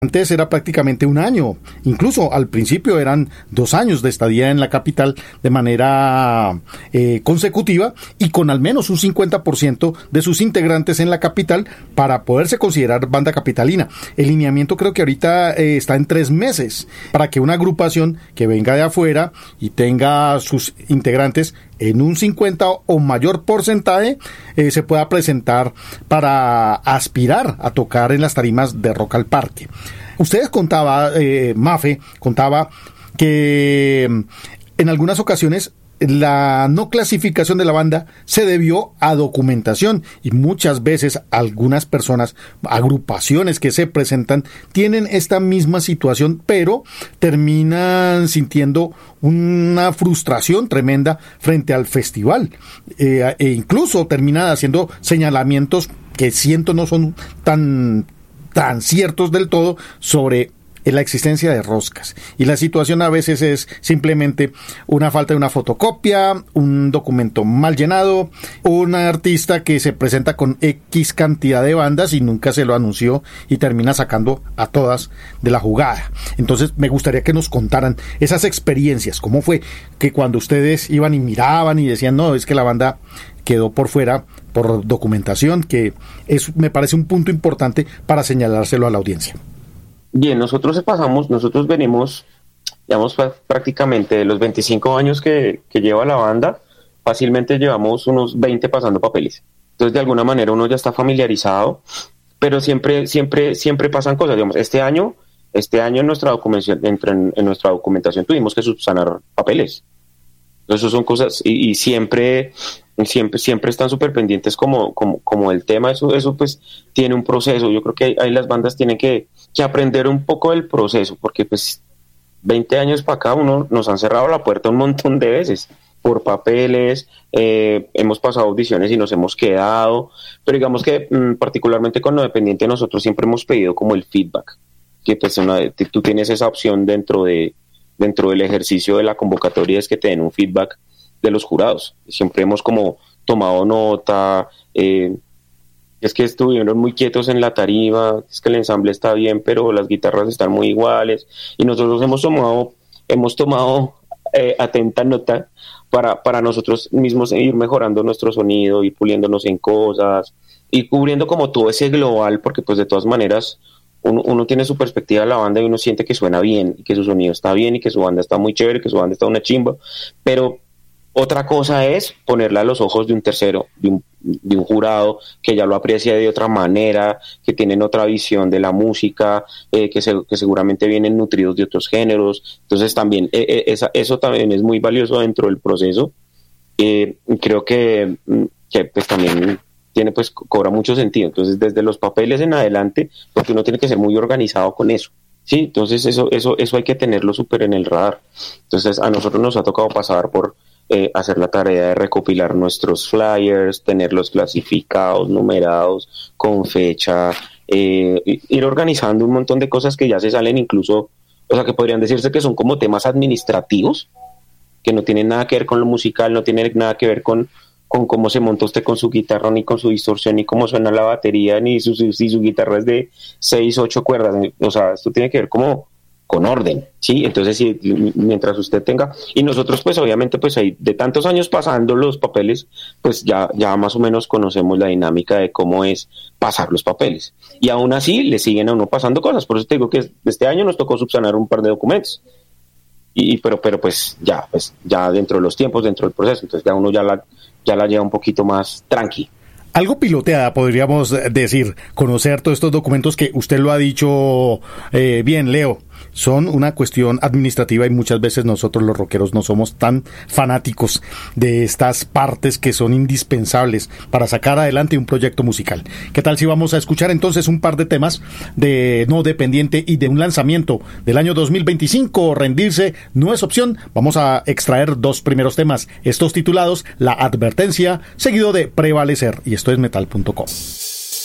Antes era prácticamente un año, incluso al principio eran 2 años de estadía en la capital de manera consecutiva y con al menos un 50% de sus integrantes en la capital para poderse considerar banda capitalina. El lineamiento creo que ahorita está en 3 meses para que una agrupación que venga de afuera y tenga sus integrantes en un 50 o mayor porcentaje se pueda presentar para aspirar a tocar en las tarimas de Rock al Parque. Ustedes Mafe contaba que en algunas ocasiones la no clasificación de la banda se debió a documentación y muchas veces algunas personas, agrupaciones que se presentan, tienen esta misma situación, pero terminan sintiendo una frustración tremenda frente al festival e incluso terminan haciendo señalamientos que siento no son tan ciertos del todo sobre la existencia de roscas, y la situación a veces es simplemente una falta de una fotocopia, un documento mal llenado, un artista que se presenta con X cantidad de bandas y nunca se lo anunció y termina sacando a todas de la jugada. Entonces me gustaría que nos contaran esas experiencias, cómo fue que cuando ustedes iban y miraban y decían no, es que la banda quedó por fuera por documentación, que me parece un punto importante para señalárselo a la audiencia. Bien, nosotros venimos, digamos, prácticamente de los 25 años que lleva la banda, fácilmente llevamos unos 20 pasando papeles. Entonces, de alguna manera uno ya está familiarizado, pero siempre pasan cosas. Digamos, este año en nuestra documentación tuvimos que subsanar papeles. Entonces, eso son cosas, y siempre están súper pendientes como el tema. Eso pues tiene un proceso. Yo creo que ahí las bandas tienen que aprender un poco del proceso, porque pues 20 años para acá nos han cerrado la puerta un montón de veces por papeles, hemos pasado audiciones y nos hemos quedado, pero digamos que particularmente con lo dependiente nosotros siempre hemos pedido como el feedback, que pues tú tienes esa opción dentro del ejercicio de la convocatoria, es que te den un feedback de los jurados. Siempre hemos como tomado nota, es que estuvieron muy quietos en la tarima, es que el ensamble está bien, pero las guitarras están muy iguales, y nosotros hemos tomado atenta nota para nosotros mismos ir mejorando nuestro sonido, ir puliéndonos en cosas, ir cubriendo como todo ese global, porque pues de todas maneras uno tiene su perspectiva de la banda y uno siente que suena bien, y que su sonido está bien, y que su banda está muy chévere, que su banda está una chimba, pero otra cosa es ponerla a los ojos de un tercero, de un jurado que ya lo aprecia de otra manera, que tienen otra visión de la música, que seguramente vienen nutridos de otros géneros. Entonces también eso también es muy valioso dentro del proceso. Creo que pues también cobra mucho sentido. Entonces desde los papeles en adelante, porque uno tiene que ser muy organizado con eso. Sí, entonces eso hay que tenerlo súper en el radar. Entonces a nosotros nos ha tocado pasar por hacer la tarea de recopilar nuestros flyers, tenerlos clasificados, numerados, con fecha, ir organizando un montón de cosas que ya se salen incluso, o sea, que podrían decirse que son como temas administrativos, que no tienen nada que ver con lo musical, no tienen nada que ver con cómo se monta usted con su guitarra, ni con su distorsión, ni cómo suena la batería, ni si su guitarra es de 6, 8 cuerdas, o sea, esto tiene que ver como con orden, ¿sí? Entonces, sí, mientras usted tenga, y nosotros pues obviamente pues ahí de tantos años pasando los papeles, pues ya más o menos conocemos la dinámica de cómo es pasar los papeles, y aún así le siguen a uno pasando cosas. Por eso te digo que este año nos tocó subsanar un par de documentos, pero pues ya dentro de los tiempos, dentro del proceso, entonces ya uno ya la lleva un poquito más tranqui. Algo piloteada, podríamos decir, conocer todos estos documentos que usted lo ha dicho bien, Leo. Son una cuestión administrativa y muchas veces nosotros los rockeros no somos tan fanáticos de estas partes que son indispensables para sacar adelante un proyecto musical. ¿Qué tal si vamos a escuchar entonces un par de temas de No Dependiente y de un lanzamiento del año 2025? Rendirse no es opción. Vamos a extraer 2 primeros temas, estos titulados La Advertencia, seguido de Prevalecer, y esto es metal.com.